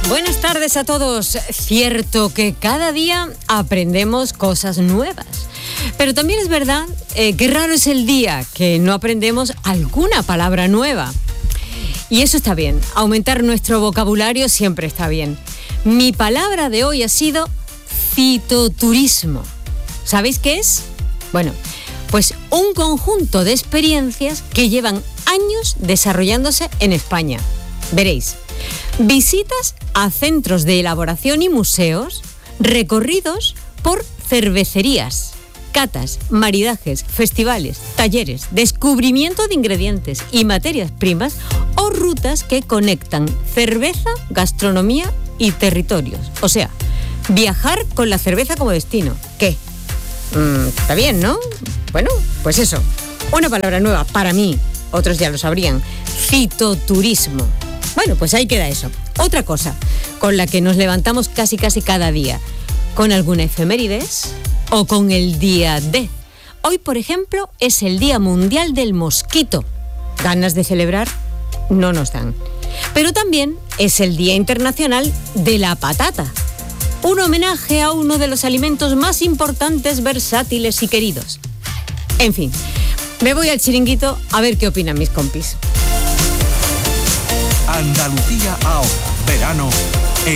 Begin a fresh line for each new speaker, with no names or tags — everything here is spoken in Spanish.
Buenas tardes a todos. Cierto que cada día aprendemos cosas nuevas, pero también es verdad que raro es el día que no aprendemos alguna palabra nueva. Y eso está bien, aumentar nuestro vocabulario siempre está bien. Mi palabra de hoy ha sido fitoturismo. ¿Sabéis qué es? Bueno, pues un conjunto de experiencias que llevan años desarrollándose en España. Veréis, visitas a centros de elaboración y museos, recorridos por cervecerías, catas, maridajes, festivales, talleres, descubrimiento de ingredientes y materias primas o rutas que conectan cerveza, gastronomía y territorios. O sea, viajar con la cerveza como destino. ¿Qué? Está bien, ¿no? Bueno, pues eso. Una palabra nueva para mí, otros ya lo sabrían. Fitoturismo. Bueno, pues ahí queda eso. Otra cosa con la que nos levantamos casi cada día. ¿Con alguna efemérides o con el día de? Hoy, por ejemplo, es el Día Mundial del Mosquito. Ganas de celebrar no nos dan. Pero también es el Día Internacional de la Patata. Un homenaje a uno de los alimentos más importantes, versátiles y queridos. En fin, me voy al chiringuito a ver qué opinan mis compis.
Andalucía ahora, verano